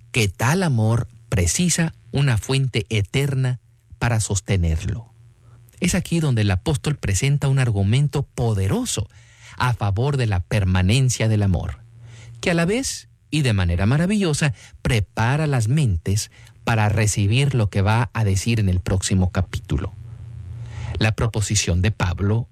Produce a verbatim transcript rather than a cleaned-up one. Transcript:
que tal amor precisa una fuente eterna para sostenerlo. Es aquí donde el apóstol presenta un argumento poderoso a favor de la permanencia del amor, que a la vez y de manera maravillosa prepara las mentes para recibir lo que va a decir en el próximo capítulo. La proposición de Pablo